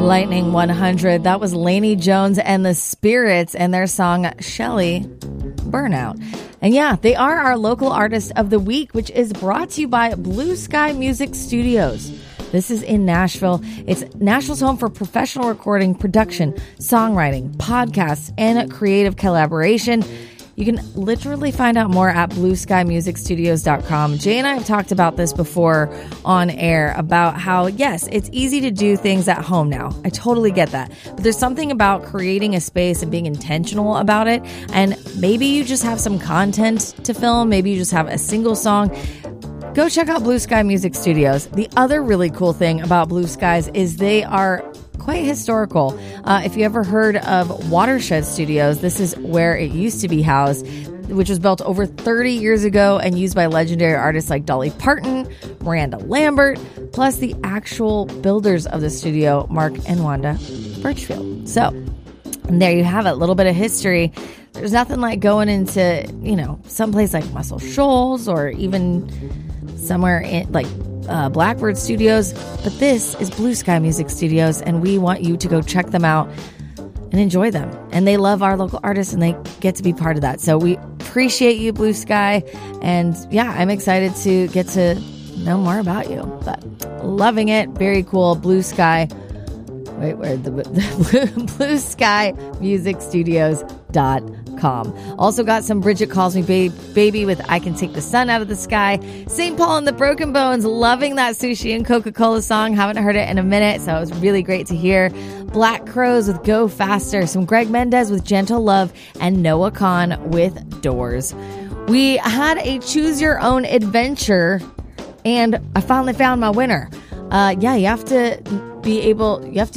Lightning 100. That was Lainey Jones and the Spirits and their song Shelly Burnout. And yeah, they are our local artist of the week, which is brought to you by Blue Sky Music Studios. This is in Nashville. It's Nashville's home for professional recording, production, songwriting, podcasts, and creative collaboration. You can literally find out more at blueskymusicstudios.com. Jay and I have talked about this before on air about how, yes, it's easy to do things at home now. I totally get that. But there's something about creating a space and being intentional about it. And maybe you just have some content to film. Maybe you just have a single song. Go check out Blue Sky Music Studios. The other really cool thing about Blue Skies is they are quite historical. If you ever heard of Watershed Studios, this is where it used to be housed, which was built over 30 years ago and used by legendary artists like Dolly Parton, Miranda Lambert, plus the actual builders of the studio, Mark and Wanda Birchfield. So there you have it, a little bit of history. There's nothing like going into, someplace like Muscle Shoals or even somewhere in like Blackbird Studios, but this is Blue Sky Music Studios, and we want you to go check them out and enjoy them. And they love our local artists, and they get to be part of that. So we appreciate you, Blue Sky, and yeah, I'm excited to get to know more about you. But loving it, very cool. Blue Sky. Wait, where the Blue Sky Music Studios.com. Also got some Bridget Calls Me Baby with I Can Take the Sun Out of the Sky. St. Paul and the Broken Bones, loving that Sushi and Coca-Cola song. Haven't heard it in a minute, so it was really great to hear. Black Crows with Go Faster. Some Greg Mendez with Gentle Love. And Noah Khan with Doors. We had a Choose Your Own Adventure, and I finally found my winner. You have to be able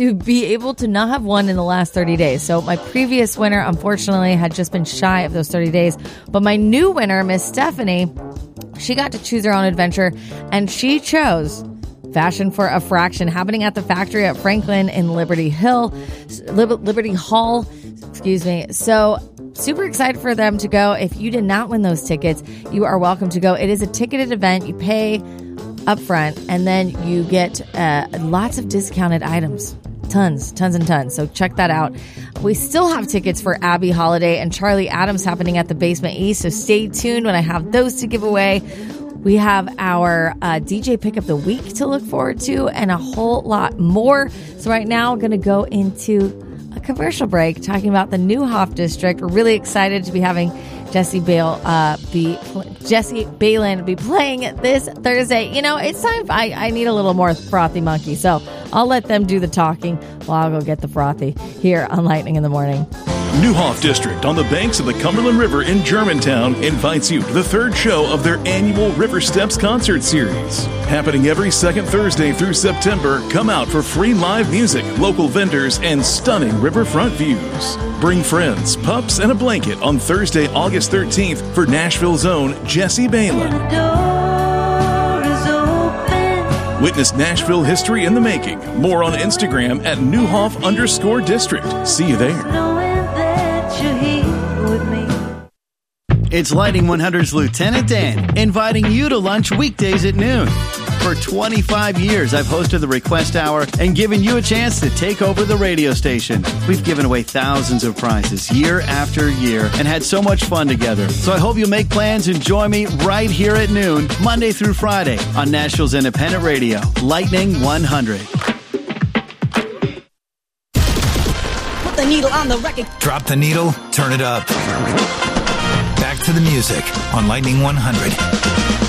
to not have won in the last 30 days. So my previous winner, unfortunately, had just been shy of those 30 days. But my new winner, Miss Stephanie, she got to choose her own adventure, and she chose Fashion for a Fraction, happening at the factory at Franklin in Liberty Hall. So super excited for them to go. If you did not win those tickets, you are welcome to go. It is a ticketed event. You pay up front, and then you get lots of discounted items. Tons and tons. So check that out. We still have tickets for Abby Holiday and Charlie Adams happening at the Basement East, so stay tuned when I have those to give away. We have our DJ Pick of the Week to look forward to and a whole lot more. So right now, we're going to go into a commercial break talking about the Neuhoff District. We're really excited to be having Jesse Balin be playing this Thursday. It's time. I need a little more frothy monkey, so I'll let them do the talking while I'll go get the frothy here on Lightning in the Morning. Neuhoff District on the banks of the Cumberland River in Germantown invites you to the third show of their annual River Steps concert series. Happening every second Thursday through September, come out for free live music, local vendors, and stunning riverfront views. Bring friends, pups, and a blanket on Thursday, August 13th for Nashville's own Jesse Balin. Witness Nashville history in the making. More on Instagram at Neuhoff_District. See you there. It's Lightning 100's Lieutenant Dan, inviting you to lunch weekdays at noon. For 25 years, I've hosted the Request Hour and given you a chance to take over the radio station. We've given away thousands of prizes year after year and had so much fun together. So I hope you'll make plans and join me right here at noon, Monday through Friday, on Nashville's independent radio, Lightning 100. Put the needle on the record. Drop the needle, turn it up. Back to the music on Lightning 100.